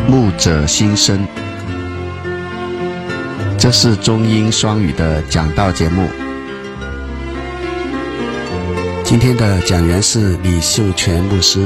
牧者心声，这是中英双语的讲道节目。今天的讲员是李秀全牧师。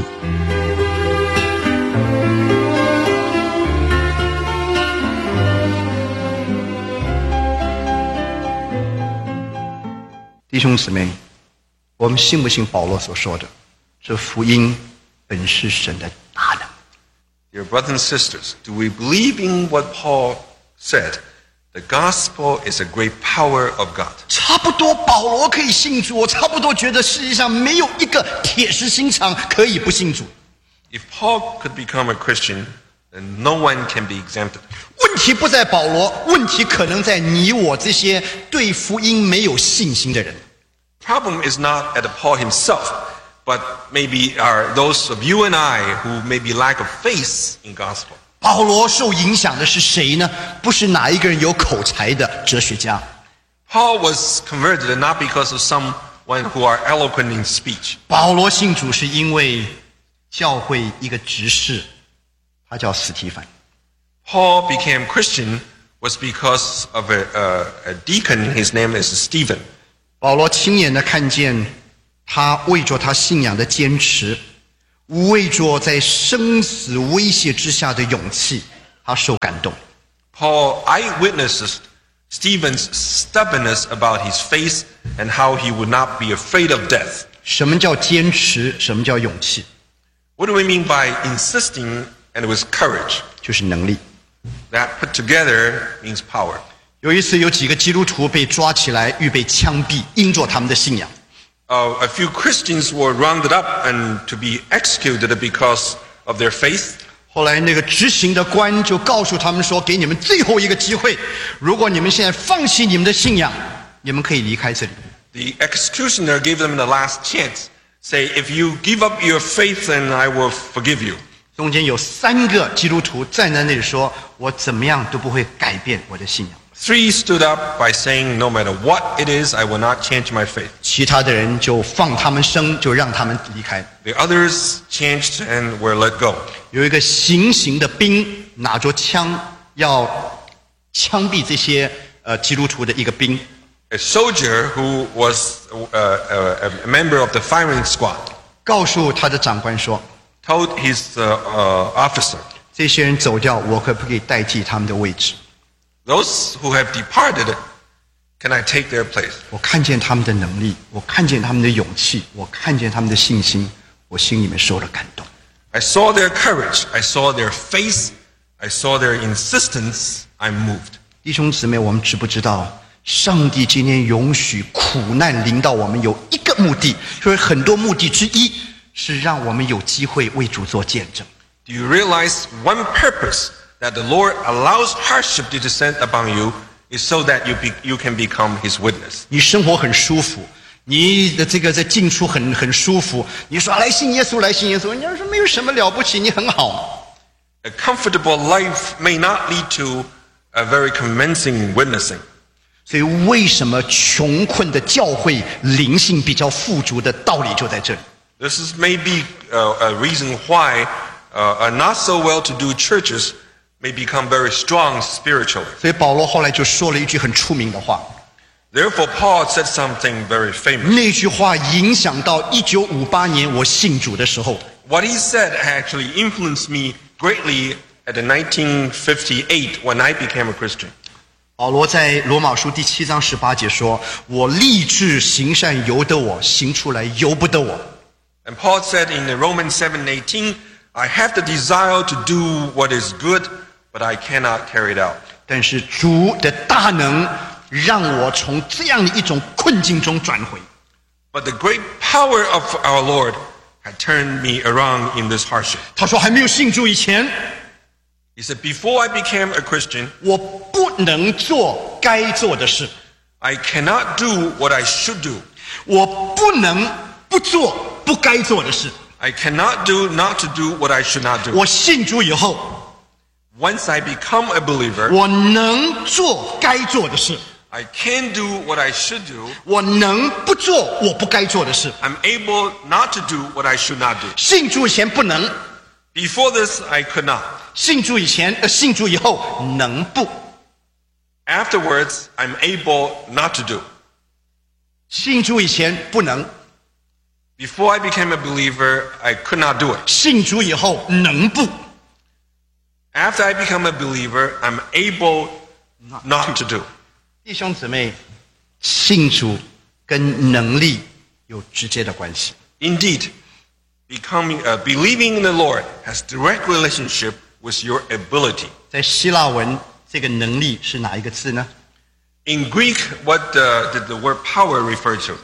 弟兄姊妹，我们信不信保罗所说的，这福音本是神的大能？ Dear brothers and sisters, do we believe in what Paul said? The gospel is a great power of God. 差不多保罗可以信主，我差不多觉得世界上没有一个铁石心肠可以不信主。 If Paul could become a Christian, then no one can be exempted. 问题不在保罗，问题可能在你我这些对福音没有信心的人。 Problem is not at Paul himself, but maybe are those of you and I who maybe lack of faith in gospel. 保罗受影响的是谁呢？不是哪一个人有口才的哲学家。 Paul was converted not because of someone who are eloquent in speech. 保罗信主是因为教会一个执事，他叫司提反。 Paul became Christian was because of a deacon. His name is Stephen. 保罗亲眼的看见他为着他信仰的坚持，为着在生死威胁之下的勇气，他受感动。 Paul eyewitnesses Stephen's stubbornness about his faith and how he would not be afraid of death. 什么叫坚持？什么叫勇气？ What do we mean by insisting and with courage? 就是能力。 That put together means power. 有一次有几个基督徒被抓起来，预备枪毙，因着他们的信仰。 A few Christians were rounded up and to be executed because of their faith. 后来那个执行的官就告诉他们说，给你们最后一个机会，如果你们现在放弃你们的信仰，你们可以离开这里。 The executioner gave them the last chance. Say, if you give up your faith, then I will forgive you. 中间有3个基督徒站在那里说，我怎么样都不会改变我的信仰。 3 stood up by saying, no matter what it is, I will not change my faith. 其他的人就放他们生，就让他们离开。 The others changed and were let go. 有一个行刑的兵拿着枪要枪毙这些基督徒的一个兵。 A soldier who was a member of the firing squad 告诉他的长官说， told his officer, 这些人走掉，我可不可以代替他们的位置？ those who have departed, can I take their place? 我看见他们的能力，我看见他们的勇气，我看见他们的信心，我心里面受了感动。 I saw their courage. I saw their faith. I saw their insistence. I'm moved. 弟兄姊妹，我们知不知道，上帝今天允许苦难临到我们有一个目的，就是很多目的之一是让我们有机会为主做见证。 Do you realize one purpose that the Lord allows hardship to descend upon you is so that you can become His witness? 你生活很舒服，你的这个在进出很舒服，你说来信耶稣，来信耶稣，人家说没有什么了不起，你很好。 A comfortable life may not lead to a very convincing witnessing. 所以为什么穷困的教会灵性比较富足的道理就在这里。 This is maybe a reason why not so well-to-do churches may become very strong spiritually. 所以保罗后来就说了一句很出名的话， Therefore, Paul said something very famous. 那句话影响到1958年我信主的时候。 What he said actually influenced me greatly at the 1958 when I became a Christian. 保罗在罗马书第7章18节说，我立志行善由得我，行出来由不得我。 And Paul said in the Romans 7:18, I have the desire to do what is good, but I cannot carry it out. 但是主的大能让我从这样的一种困境中转回。 But the great power of our Lord had turned me around in this hardship. 他说还没有信主以前， He said, before I became a Christian, 我不能做该做的事， I cannot do what I should do. 我不能不做不该做的事。 I cannot do not to do what I should not do. 我信主以后， Once I become a believer, 我能做该做的事， I can do what I should do. 我能不做我不该做的事。 I'm able not to do what I should not do. 信主以前不能， Before this, I could not. 信主以前，信主以后能不？ Afterwards, I'm able not to do. 信主以前不能， Before I became a believer, I could not do it. 信主以后能不？ After I become a believer, I'm able not to do. 弟兄姊妹，信主跟能力有直接的关系。 Indeed, believing in the Lord has direct relationship with your ability. 在希腊文，这个能力是哪一个字呢 In Greek, what did the word power refer to?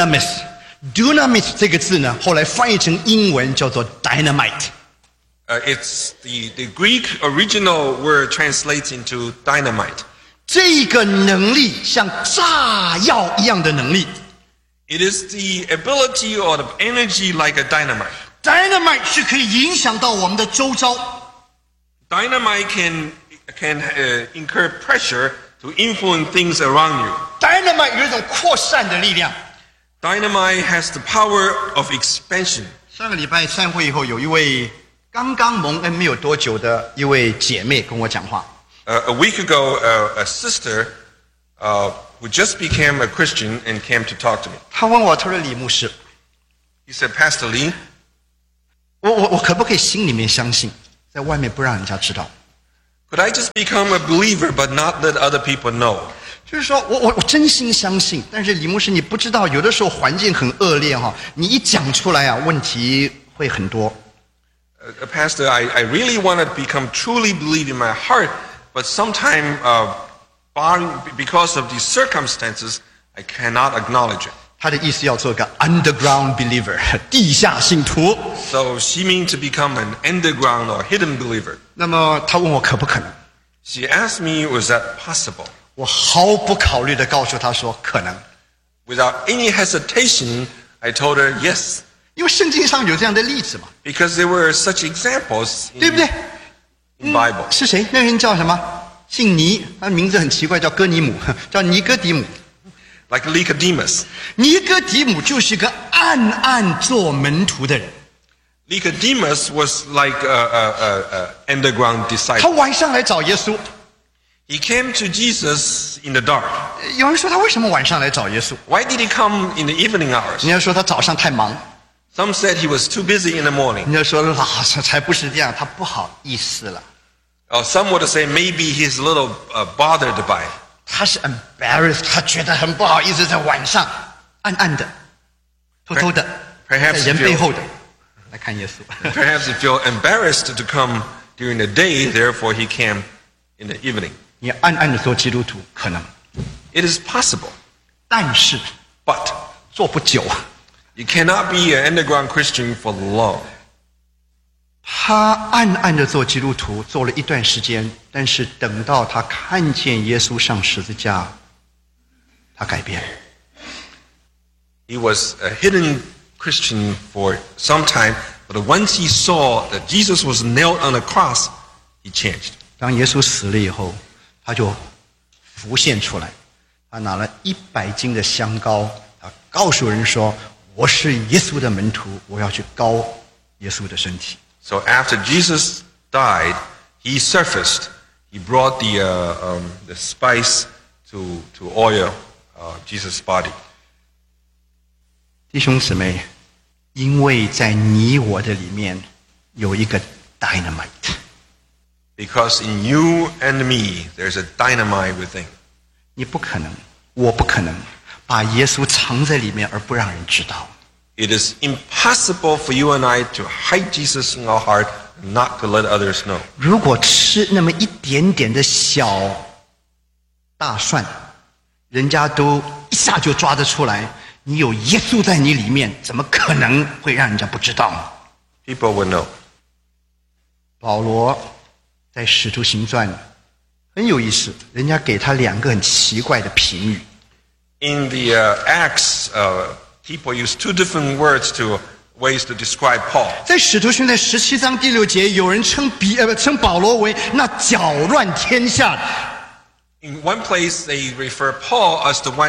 ？dunamis 这个字呢，后来翻译成英文叫做 dynamite。 It's the Greek original word translates into dynamite. 这个能力像炸药一样的能力。 It is the ability or the energy like a dynamite. Dynamite 是可以影响到我们的周遭。 Dynamite can incur pressure to influence things around you. Dynamite 有一种扩散的力量。 Dynamite has the power of expansion. 上个礼拜散会以后，有一位刚刚蒙恩没有多久的一位姐妹跟我讲话。 A week ago, a sister who just became a Christian and came to talk to me. 她问我，她说李牧师， He said, Pastor Lee, 我可不可以心里面相信，在外面不让人家知道？ could I just become a believer but not let other people know? 就是说我真心相信，但是李牧师你不知道，有的时候环境很恶劣哈，你一讲出来啊，问题会很多。 Pastor, I really want to become truly believe in my heart, but sometimes, because of these circumstances, I cannot acknowledge it. 他的意思要做个 underground believer 地下信徒。 So she means to become an underground or hidden believer. 那么他问我可不可能， She asked me, was that possible? 我毫不考虑的告诉她说可能， Without any hesitation, I told her yes, 因为圣经上有这样的例子嘛， because there were such examples 对不对？ in Bible. 是谁？那个人叫什么？姓尼，他名字很奇怪，叫哥尼姆，叫尼哥底姆。 Like Nicodemus. 尼哥底姆就是一个暗暗做门徒的人， Nicodemus was like a underground 他 disciple. 晚上来找耶稣。 He came to Jesus in the dark. 有人说他为什么晚上来找耶稣？ Why did he come in the evening hours? 人家说他早上太忙， Some said he was too busy in the morning. 人家说才不是这样，他不好意思了， Or some would say maybe he's a little bothered by it. 他是 embarrassed， 他觉得很不好意思，在晚上暗暗的、偷偷的， Perhaps 在人背后的来看耶稣。 Perhaps he felt embarrassed to come during the day, therefore he came in the evening. 你暗暗的做基督徒可能， It is possible, 但是 but 做不久。 you cannot be an underground Christian for long. 他暗暗的做基督徒，做了一段时间，但是等到他看见耶稣上十字架，他改变。 He was a hidden Christian for some time, but once he saw that Jesus was nailed on the cross, he changed. 当耶稣死了以后，他就浮现出来，他拿了100斤的香膏，他告诉人说：“我是耶稣的门徒，我要去膏耶稣的身体。” So after Jesus died, he surfaced. He brought the spice to oil Jesus' body. 弟兄姊妹，因为在你我的里面有一个 dynamite， Because in you and me, there's a dynamite within. 你不可能，我不可能把耶稣藏在里面而不让人知道。 It is impossible for you and I to hide Jesus in our heart and not to let others know. 如果吃那么一点点的小大蒜，人家都一下就抓得出来，你有耶稣在你里面，怎么可能会让人家不知道呢？ People will know. 保罗在使徒行传很有意思，人家给他2个很奇怪的评语。 In the Acts, people use two different ways to describe Paul. 在使徒行传17章第6节，有人称保罗为那搅乱天下的。 In one place, they refer Paul as the one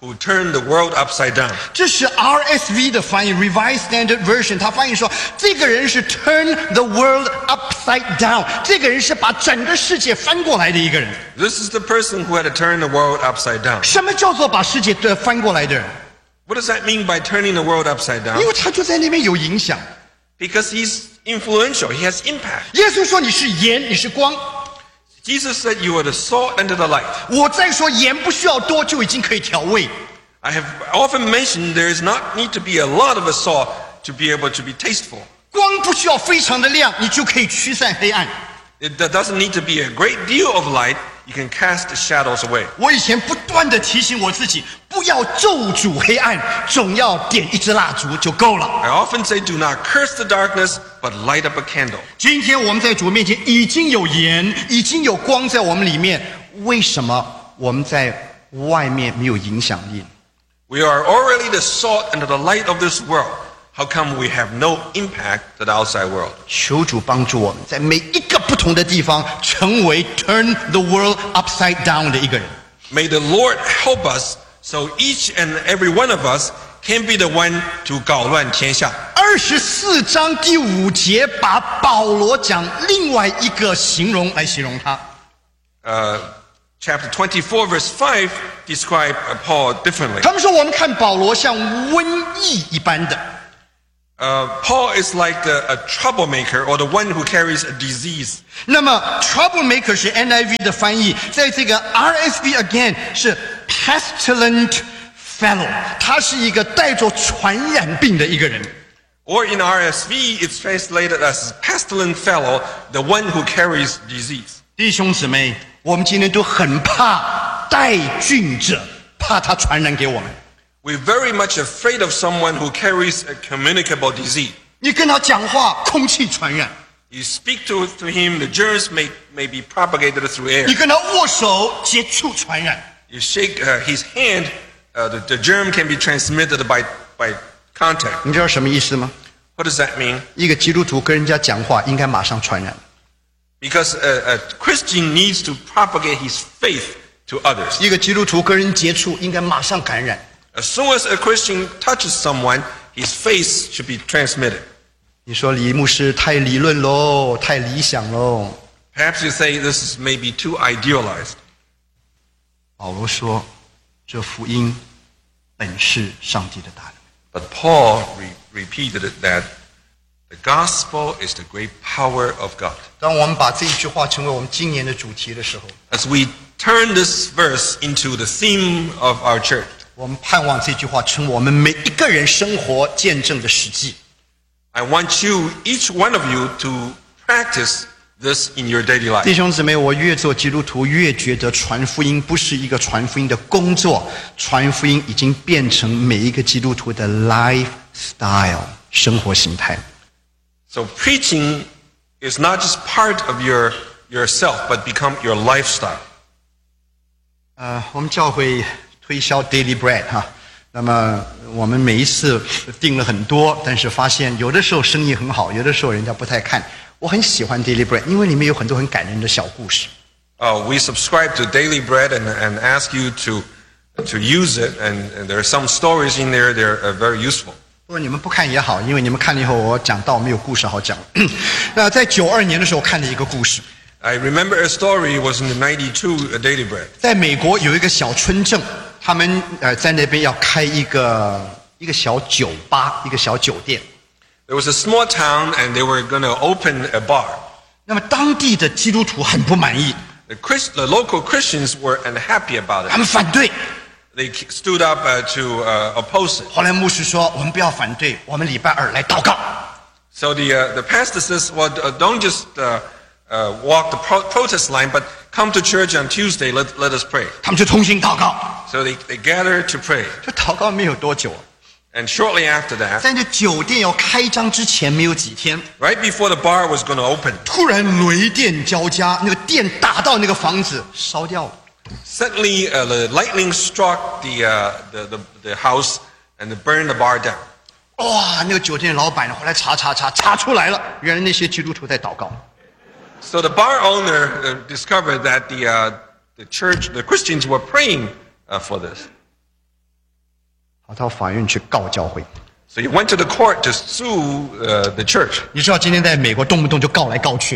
who turned the world upside down. 这是 RSV 的翻译 Revised Standard Version， 他翻译说这个人是 turn the world upside down， 这个人是把整个世界翻过来的一个人。 This is the person who had to turn the world upside down. 什么叫做把世界翻过来的人？ What does that mean by turning the world upside down? 因为他就在那边有影响。 Because he's influential, he has impact. 耶稣说你是盐，你是光。 Jesus said you are the salt and the light. 我再说盐不需要多就已经可以调味。 I have often mentioned there is not need to be a lot of a salt to be able to be tasteful. 光不需要非常的亮，你就可以驱散黑暗。 It doesn't need to be a great deal of light. You can cast the shadows away. 我以前不断的提醒我自己，不要咒诅黑暗，总要点一支蜡烛就够了。 I often say do not curse the darkness, but light up a candle. 今天我们在主面前已经有盐，已经有光在我们里面，为什么我们在外面没有影响力？ We are already the salt and the light of this world. How come we have no impact to the outside world? 求主帮助我们，在每一个不同的地方，成为 turn the world upside down 的一个人。 May the Lord help us so each and every one of us can be the one to 搞乱天下。 24章第5节把保罗讲另外一个形容来形容他。 Chapter 24 verse 5 describe Paul differently. 他们说我们看保罗像瘟疫一般的。 Paul is like a troublemaker or the one who carries a disease. 那么 troublemaker 是 NIV 的翻译，在这个 RSV again 是 pestilent fellow， 他是一个带着传染病的一个人。 Or in RSV, it's translated as pestilent fellow, the one who carries disease. 弟兄姊妹，我们今天都很怕带菌者，怕他传染给我们。 We're very much afraid of someone who carries a communicable disease. 你跟他讲话，空气传染； You speak to him, the germs may be propagated through air. 你跟他握手，接触传染。 You shake his hand, the germ can be transmitted by contact. 你知道什么意思吗？ What does that mean? 一个基督徒跟人家讲话，应该马上传染； Because a Christian needs to propagate his faith to others. 一个基督徒跟人接触，应该马上感染。 As soon as a Christian touches someone, his faith should be transmitted. 你说李牧师太理论喽，太理想喽。 Perhaps you say this is maybe too idealized. 保罗说，这福音本是上帝的大能。 But Paul repeated it that the gospel is the great power of God. 当我们把这一句话成为我们今年的主题的时候， As we turn this verse into the theme of our church, 我们盼望这句话成为我们每一个人生活见证的实际。 I want you, each one of you, to practice this in your daily life. 弟兄姊妹，我越做基督徒，越觉得传福音不是一个传福音的工作，传福音已经变成每一个基督徒的 lifestyle 生活形态。 So preaching is not just part of yourself, but become your lifestyle. 我们教会推销 Daily Bread 哈，那么我们每一次订了很多，但是发现有的时候生意很好，有的时候人家不太看。我很喜欢 Daily Bread， 因为里面有很多很感人的小故事。 We subscribe to Daily Bread and ask you to use it, and there are some stories in there that are very useful. 不过你们不看也好，因为你们看了以后，我讲道没有故事好讲。那在92年的时候看了一个故事， I remember a story was in the 92 Daily Bread. 在美国有一个小村镇，他们在那边要开一个小酒吧，一个小酒店。 There was a small town, and they were going to open a bar. 那么当地的基督徒很不满意， The local Christians were unhappy about 他 it. 们反对。 They stood up to oppose it. 后来牧师说：“我们不要反对，我们礼拜二来祷告。” So the pastor says, well, don't just walk the protest line, but come to church on Tuesday. Let us pray. 他们就同心祷告。 So they gathered to pray. 这祷告没有多久， And shortly after that, 在那酒店要开张之前没有几天， right before the bar was going to open, 突然雷电交加，那个电打到那个房子烧掉了。 suddenly the lightning struck the house and burned the bar down. 哇！那个酒店老板后来查出来了，原来那些基督徒在祷告。 So the bar owner discovered that the Christians were praying for this. 跑到法院去告教会。 So he went to the court to sue the church. 你知道今天在美国动不动就告来告去，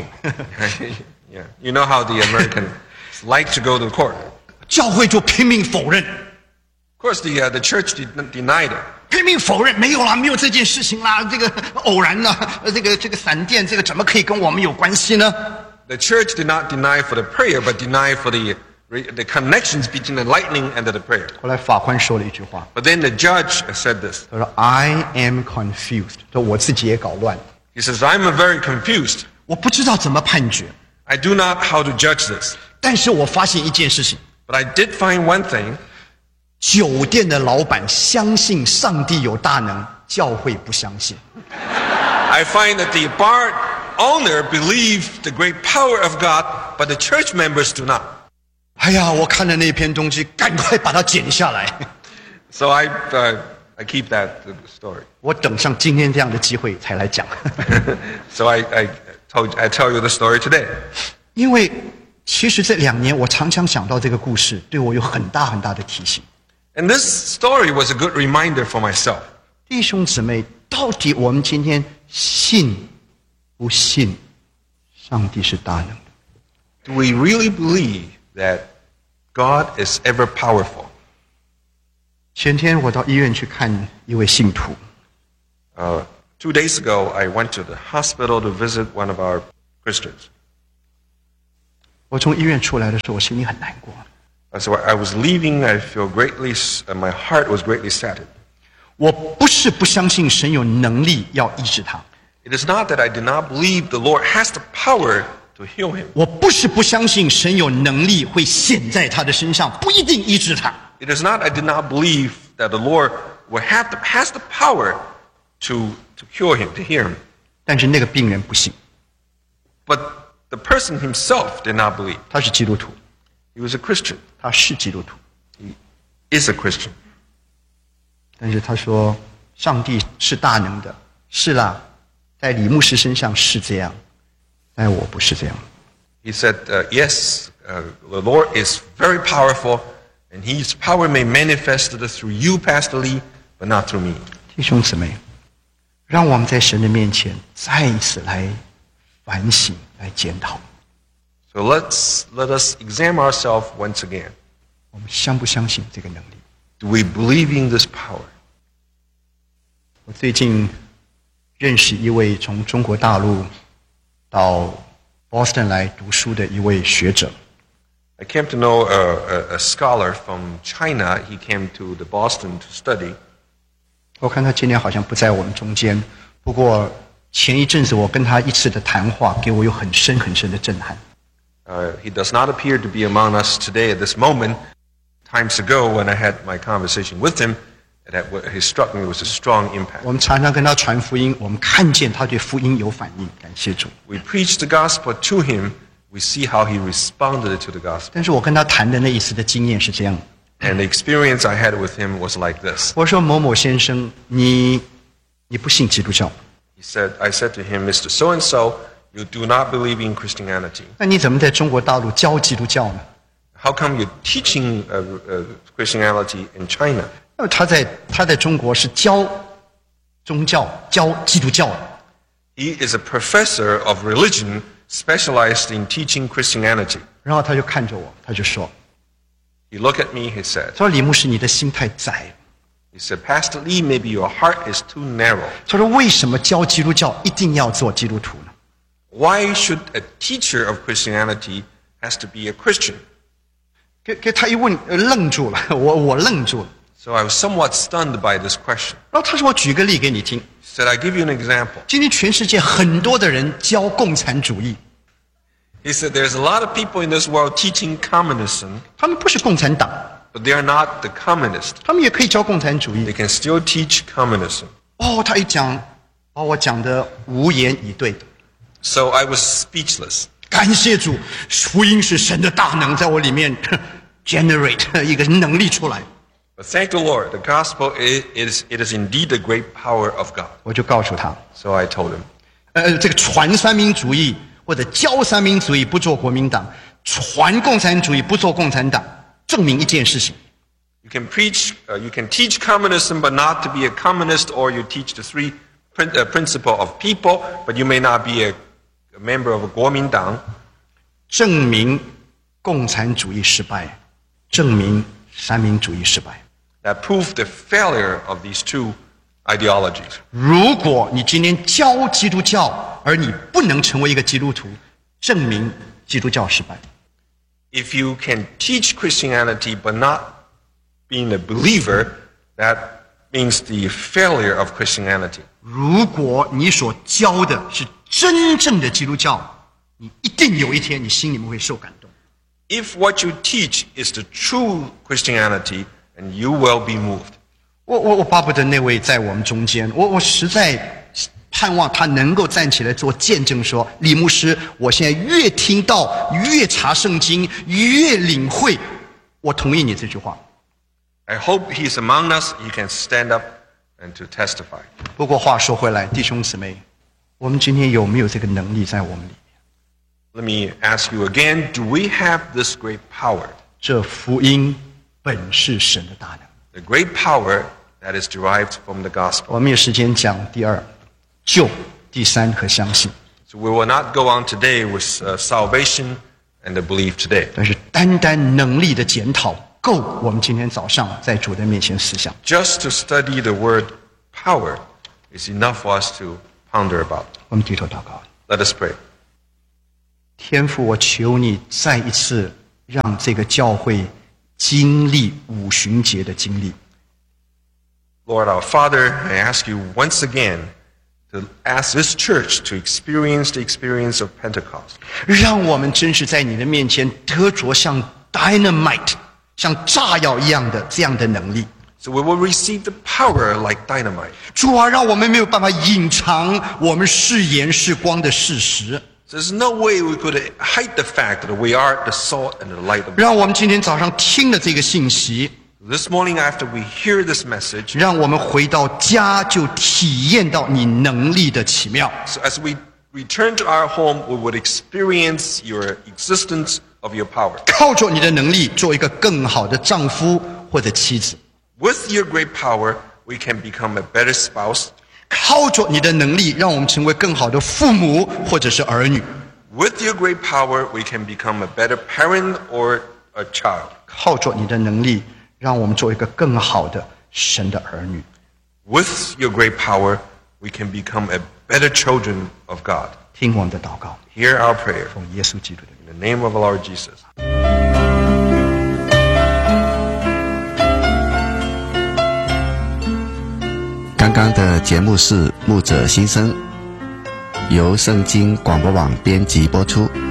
Yeah, you know how the Americans like to go to the court. 教会就拼命否认， Of course, the church denied it. 拼命否认，没有啦，没有这件事情啦，这个偶然啦，这个闪电，这个怎么可以跟我们有关系呢？ The church did not deny for the prayer, but denied for the connections between the lightning and the prayer. 后来法官说了一句话， But then the judge said this. 他说 I am confused， 说我自己也搞乱， He says, I'm very confused. 我不知道怎么判决， I do not how to judge this. 但是我发现一件事情， But I did find one thing. 酒店的老板相信上帝有大能，教会不相信。 I find that the bar owner believed the great power of God, but the church members do not. 哎呀，我看了那篇东西，赶快把它剪下来。 So I keep that story. 我等上今天这样的机会才来讲。 So I tell you the story today. 因为其实这2年我常常想到这个故事，对我有很大很大的提醒。 And this story was a good reminder for myself. 弟兄姊妹，到底我们今天信不信上帝是大能的？ Do we really believe that God is ever powerful? 前天我到医院去看一位信徒， 2 days ago, I went to the hospital to visit one of our Christians. 我从医院出来的时候，我心里很难过。 So I was leaving. I feel my heart was greatly saddened. 我不是不相信神有能力要医治他， It is not that I did not believe the Lord has the power to heal him. 我不是不相信神有能力会显在他的身上，不一定医治他。 It is not I did not believe that the Lord has the power to cure him, to heal him. 但是那个病人不信， But the person himself did not believe. 他是基督徒， He was a Christian. 他是基督徒， He is a Christian. 但是他说上帝是大能的，是啦，在李牧师身上是这样，但我不是这样。 He said, yes, the Lord is very powerful, and his power may manifest through you, Pastor Lee, but not through me. 弟兄姊妹，让我们在神的面前再一次来反省、来检讨， So let us examine ourselves once again. 我们相不相信这个能力？ Do we believe in this power? 我最近认识一位从中国大陆到 Boston 来读书的一位学者。 I came to know a scholar from China. He came to the Boston to study. 我看他今天好像不在我们中间，不过前一阵子我跟他一次的谈话，给我有很深很深的震撼。 He does not appear to be among us today at this moment. Times ago, when I had my conversation with him, he struck me with a strong impact. 我们常常跟他传福音，我们看见他对福音有反应，感谢主。 We preached the gospel to him. We see how he responded to the gospel. 但是我跟他谈的那一次的经验是这样， And the experience I had with him was like this. 我说某某先生，你不信基督教， I said to him, Mr. So-and-so, you do not believe in Christianity. 那你怎么在中国大陆教基督教呢？ How come you're teaching Christianity in China? 他在中国是教宗教、教基督教的。 He is a professor of religion specialized in teaching Christianity. 然后他就看着我，他就说 He looked at me, he said, 他说李牧师，你的心太窄。 he said, Pastor Lee, maybe your heart is too narrow. 他说为什么教基督教一定要做基督徒呢？ Why should a teacher of Christianity has to be a Christian? 给他一问，愣住了，我愣住了。 So I was somewhat stunned by this question. 然后他说我举个例给你听， He said, I give you an example. 今天全世界很多的人教共产主义， He said, there's a lot of people in this world teaching communism, 他们不是共产党， but they are not the communists. 他们也可以教共产主义 They。can still teach communism. 哦，他一讲，把我讲得无言以对。 So I was speechless. 感谢主，福音是神的大能，在我里面generate 一个能力出来。 But thank the Lord, the gospel it is indeed the great power of God. 我就告诉他， So I told him, 这个传三民主义或者教三民主义不做国民党，传共产主义不做共产党，证明一件事情： You can preach, you can teach communism, but not to be a communist, or you teach the three principle of people, but you may not be a member of a 国民党。 证明共产主义失败，证明三民主义失败。 That proved the failure of these two ideologies. 如果你今天教基督教，而你不能成为一个基督徒，证明基督教失败。 If you can teach Christianity but not being a believer, that means the failure of Christianity. 如果你所教的是真正的基督教，你一定有一天你心里面会受感动。 If what you teach is the true Christianity, and you will be moved. 我巴不得那位在我们中间，我实在盼望他能够站起来做见证说，李牧师，我现在越听到越查圣经越领会，我同意你这句话。 I hope he's among us, he can stand up and to testify. 不过话说回来，弟兄姊妹，我们今天有没有这个能力在我们里面？ Let me ask you again, do we have this great power? 这福音本是神的大能。 The great power that is derived from the gospel. 我们有时间讲第二，救；第三和相信。 So we will not go on today with salvation and the belief today. 但是单单能力的检讨够我们今天早上在主的面前思想。 Just to study the word power is enough for us to ponder about. 我们低头祷告。 Let us pray. 天父，我求你再一次让这个教会经历五旬节的经历。 Lord our Father, I ask you once again to ask this church to experience the experience of Pentecost. 让我们真是在你的面前得着像 dynamite 像炸药一样的这样的能力。 So we will receive the power like dynamite. 主啊，让我们没有办法隐藏我们是盐是光的事实。 There's no way we could hide the fact that we are the salt and the light of the world. 让我们今天早上听了这个信息， This morning after we hear this message, 让我们回到家就体验到你能力的奇妙。 so as we return to our home, we would experience your existence of your power. 靠着你的能力，做一个更好的丈夫或者妻子。 With your great power, we can become a better spouse. 靠着你的能力，让我们成为更好的父母或者是儿女。 With your great power, we can become a better parent or a child. 靠着你的能力，让我们做一个更好的神的儿女。 With your great power, we can become a better children of God. 听我们的祷告， Hear our prayer. 奉耶稣基督的名。 In the name of the Lord Jesus. 刚刚的节目是牧者心声，由圣经广播网编辑播出。